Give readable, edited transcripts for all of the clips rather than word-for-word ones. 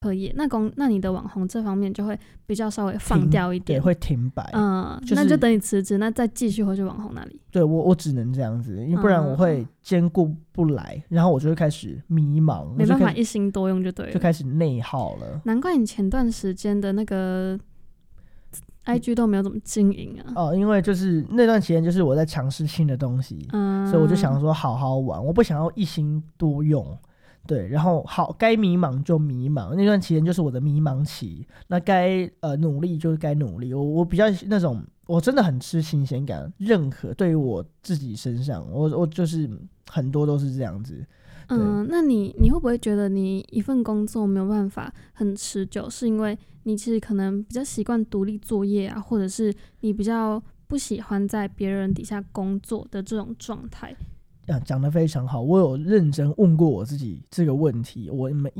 课业，那你的网红这方面就会比较稍微放掉一点， 对，会停摆。 那就等你辞职，那再继续回去网红那里。 对，我只能这样子，因为不然我会兼顾不来，然后我就会开始迷茫， 没办法一心多用就对了， 就开始内耗了。 难怪你前段时间的那个 IG 都没有怎么经营啊。 因为就是那段时间就是我在尝试新的东西，所以我就想说好好玩，我不想要一心多用。对，然后好，该迷茫就迷茫，那段期间就是我的迷茫期。那该努力就该努力。我比较那种，我真的很吃新鲜感，任何对于我自己身上，我就是很多都是这样子。 那你会不会觉得你一份工作没有办法很持久，是因为你其实可能比较习惯独立作业啊，或者是你比较不喜欢在别人底下工作的这种状态？ 讲得非常好，我有认真问过我自己这个问题，我们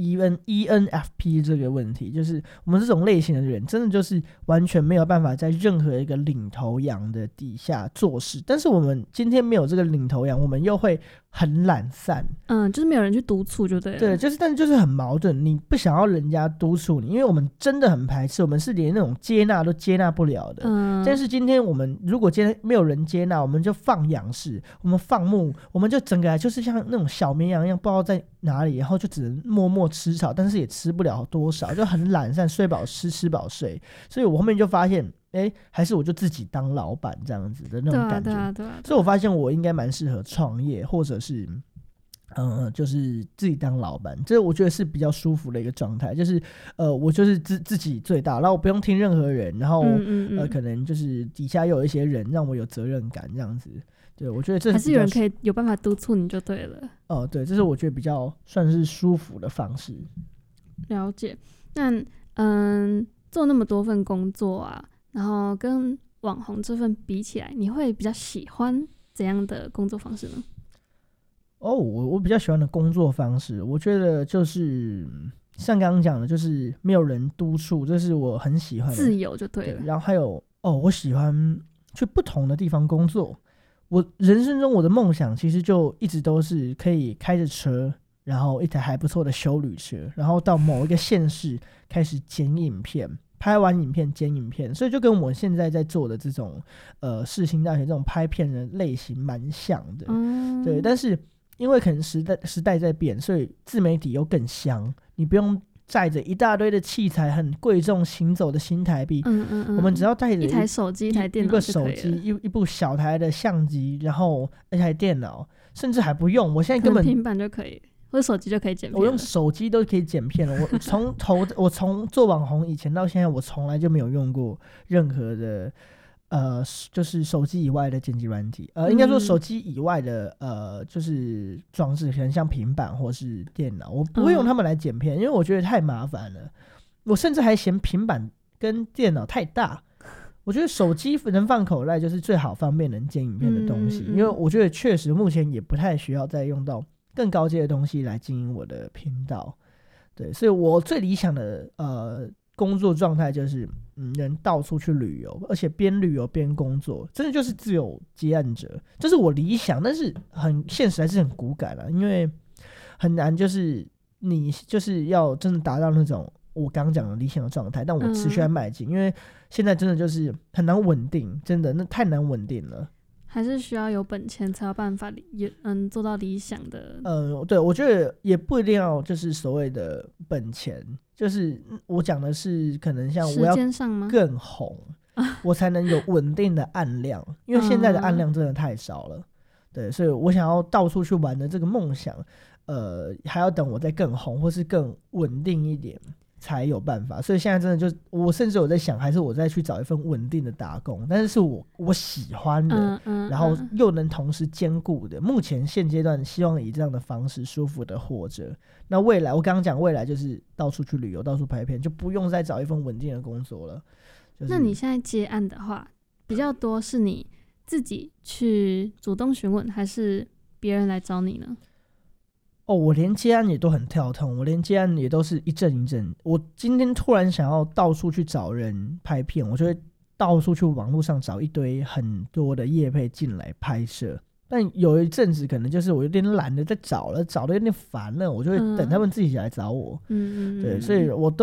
ENFP 这个问题，就是我们这种类型的人真的就是完全没有办法在任何一个领头羊的底下做事，但是我们今天没有这个领头羊，我们又会很懒散， 就是没有人去督促就对了。 对，但是就是很矛盾，你不想要人家督促你，因为我们真的很排斥，我们是连那种接纳都接纳不了的。但是今天我们如果今天没有人接纳，我们就放养式，我们放牧，我们就整个就是像那种小绵羊一样，不知道在哪里，然后就只能默默吃草，但是也吃不了多少，就很懒散，睡饱吃，吃饱睡。所以我后面就发现还是我就自己当老板这样子的那种感觉。 对啊。 所以我发现我应该蛮适合创业，或者是就是自己当老板，这我觉得是比较舒服的一个状态。就是我就是自己最大，然后我不用听任何人，然后可能就是底下又有一些人让我有责任感这样子。对，我觉得这还是有人可以有办法督促你就对了。 对，这是我觉得比较算是舒服的方式。 了解。那做那么多份工作啊，然后跟网红这份比起来，你会比较喜欢怎样的工作方式呢？ 我比较喜欢的工作方式，我觉得就是像刚刚讲的，就是没有人督促，这是我很喜欢的， 自由就对了。 对，然后还有我喜欢去不同的地方工作。我人生中我的梦想其实就一直都是可以开着车，然后一台还不错的休旅车，然后到某一个县市开始剪影片，拍完影片剪影片，所以就跟我现在在做的这种世新大学这种拍片的类型蛮像的。对，但是因为可能时代在变，所以自媒体又更香，你不用载着一大堆的器材，很贵重行走的新台币。我们只要带着一台手机、一台电脑就可以了， 一个手机、一部小台的相机，然后一台电脑，甚至还不用。我现在根本平板就可以，或者手机就可以剪片了。 我用手机都可以剪片了。我从做网红以前到现在，我从来就没有用过任何的就是手机以外的剪辑软体，应该说手机以外的就是装置，可能像平板或是电脑，我不会用它们来剪片，因为我觉得太麻烦了。我甚至还嫌平板跟电脑太大。我觉得手机能放口袋就是最好方便能剪影片的东西，因为我觉得确实目前也不太需要再用到更高阶的东西来经营我的频道。对，所以我最理想的工作状态就是能到处去旅游，而且边旅游边工作，真的就是自由接案者，这是我理想，但是很现实还是很骨感啊，因为很难，就是你就是要真的达到那种我刚刚讲的理想的状态，但我持续在迈进，因为现在真的就是很难稳定，真的那太难稳定了。 还是需要有本钱才有办法做到理想的。 对，我觉得也不一定要就是所谓的本钱，就是我讲的是可能像我要更红，我才能有稳定的案量，因为现在的案量真的太少了。对，所以我想要到处去玩的这个梦想，还要等我再更红或是更稳定一点才有办法。所以现在真的就我甚至有在想，还是我再去找一份稳定的打工，但是我喜欢的，然后又能同时兼顾的。目前现阶段希望以这样的方式舒服的活着。那未来我刚刚讲未来就是到处去旅游，到处拍片，就不用再找一份稳定的工作了。 那你现在接案的话，比较多是你自己去主动询问，还是别人来找你呢？ 我连接案也都很跳痛，我连接案也都是一阵一阵。我今天突然想要到处去找人拍片，我就会到处去网络上找一堆很多的业配进来拍摄， 但有一阵子可能就是我有点懒得再找了，找的有点烦了，我就会等他们自己来找我。对，所以我